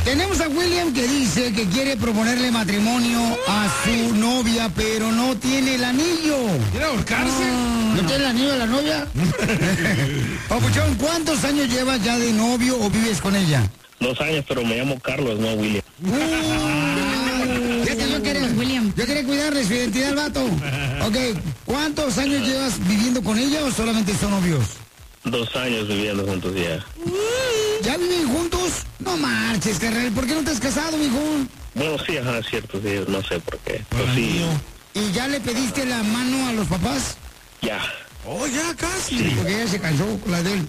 Tenemos a William que dice que quiere proponerle matrimonio a su novia, pero no tiene el anillo. ¿Quiere ahorcarse? ¿No tiene el anillo de la novia? Papuchón, ¿cuántos años llevas ya de novio o vives con ella? 2 años, pero me llamo Carlos, no William. Yo quería cuidarle su identidad al vato. Ok, ¿cuántos años llevas viviendo con ella o solamente son novios? 2 años viviendo juntos ya. ¿Ya viven juntos? No marches, carnal. ¿Por qué no te has casado, mijo? Bueno, sí, ajá, cierto, sí, no sé por qué. Pero sí. ¿Y ya le pediste la mano a los papás? Ya. Oh, ya casi. Sí. Porque ella se cansó con la de él.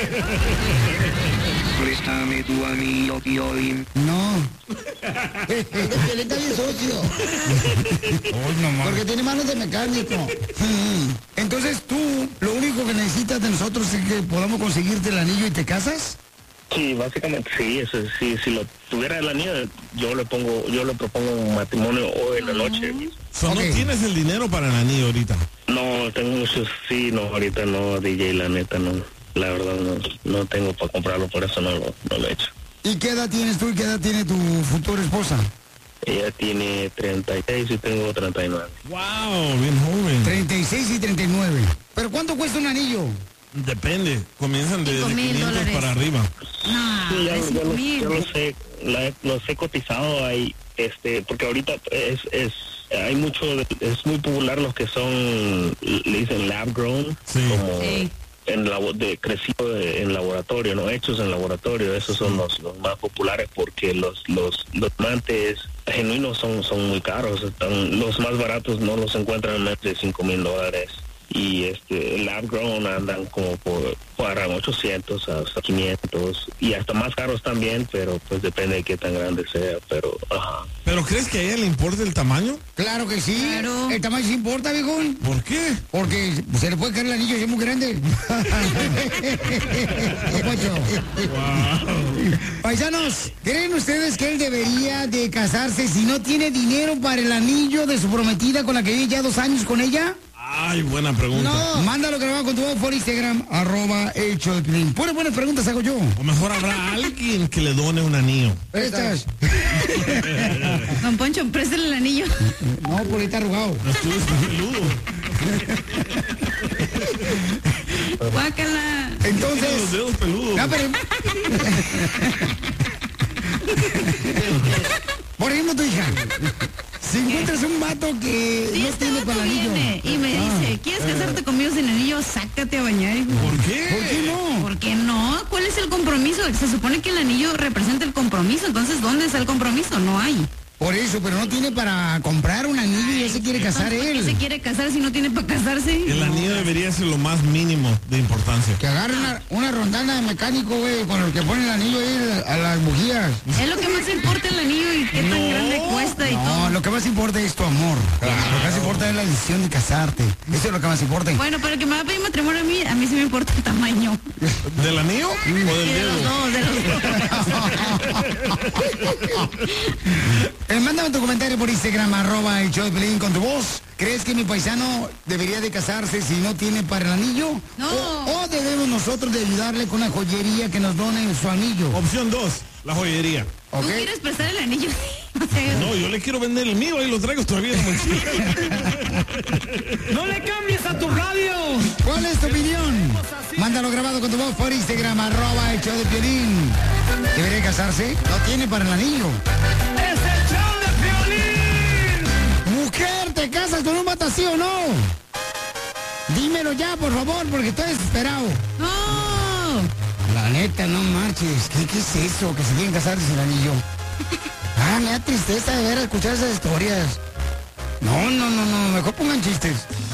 Préstame tu anillo, Piolín. No. Él está bien socio. Porque tiene manos de mecánico. Entonces tú, lo único que necesitas de nosotros es que podamos conseguirte el anillo y te casas. Sí, básicamente sí, eso sí, si lo tuviera el anillo, yo le propongo un matrimonio hoy en la noche. ¿No tienes el dinero para el anillo ahorita? No, tengo muchos, sí, no, ahorita no, DJ, la neta no, la verdad no tengo para comprarlo, por eso no lo he hecho. ¿Y qué edad tienes tú y qué edad tiene tu futura esposa? Ella tiene 36 y tengo 39. Wow, bien joven. 36 y 39. ¿Pero cuánto cuesta un anillo? Depende, comienzan de 500 para arriba. No, sí, ya lo sé, los he cotizado ahí, porque ahorita hay mucho, es muy popular los que son, le dicen lab grown, sí. Como sí. Crecido en laboratorio, no hechos en laboratorio, esos son los más populares porque los diamantes genuinos son muy caros, los más baratos no los encuentran en más de $5,000. Y el lab grown andan como para 800 hasta 500 y hasta más caros también, pero pues depende de qué tan grande sea, pero ajá. ¿Pero crees que a ella le importa el tamaño? Claro que sí, claro. El tamaño sí importa, viejón. ¿Por qué? Porque se le puede caer el anillo si es muy grande. Wow. Paisanos, ¿creen ustedes que él debería de casarse si no tiene dinero para el anillo de su prometida con la que vive ya 2 años con ella? Ay, buena pregunta. No, mándalo grabado con tu voz por Instagram, @elshowdepiolín. Puras buenas preguntas hago yo. O mejor habrá alguien que le done un anillo. ¿Prestas? Don Poncho, préstale el anillo. No, porque está arrugado. Estuvo peludo. Guácala. Entonces. Los dedos peludos. No, pero... Por ejemplo, tu hija. Si encuentras un vato que sí, no tiene para el anillo y me dice, ¿quieres casarte conmigo sin anillo? Sácate a bañar, hijo. ¿Por qué? ¿Por qué no? ¿Por qué no? ¿Cuál es el compromiso? Se supone que el anillo representa el compromiso, entonces ¿dónde está el compromiso? No hay. Por eso, pero no tiene para comprar un anillo y ya se quiere casar él. ¿Por qué se quiere casar si no tiene para casarse? El anillo debería ser lo más mínimo de importancia. Que agarre una rondana de mecánico, güey, con el que pone el anillo ahí a las bujías. Es lo que más importa el anillo y qué tan grande cuesta y todo. No, lo que más importa es tu amor. Claro. Lo que más importa es la decisión de casarte. Eso es lo que más importa. Bueno, pero el que me va a pedir matrimonio a mí sí me importa el tamaño. ¿Del anillo o del dedo? De los dos. Mándame tu comentario por Instagram, @elshowdepiolín con tu voz. ¿Crees que mi paisano debería de casarse si no tiene para el anillo? No. ¿O debemos nosotros de ayudarle con la joyería que nos done su anillo? Opción 2, la joyería. ¿Tú quieres prestar el anillo? No, yo le quiero vender el mío, ahí lo traigo todavía. ¡No le cambies a tu radio! ¿Cuál es tu opinión? Mándalo grabado con tu voz por Instagram, @elshowdepiolín. ¿Debería casarse? No tiene para el anillo. ¡Es el show de Piolín! Mujer, ¿te casas con un vato sí o no? Dímelo ya, por favor, porque estoy desesperado. No. La neta, no marches. ¿Qué es eso? Que se quieren casar sin el anillo. Me da tristeza de ver escuchar esas historias. No, mejor pongan chistes.